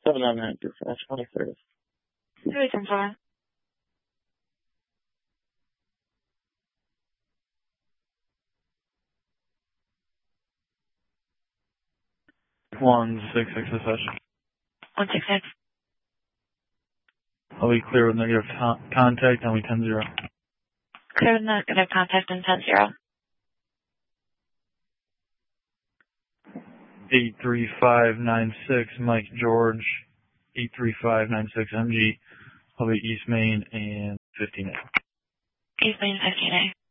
799 through 23rd. 310. 166 accession. 166. I'll be clear with negative contact, and we 10-0. Clear with negative contact and 10-0. 83596, Mike George, 83596 MG, I'll be East Main and 15A. East Main 15A.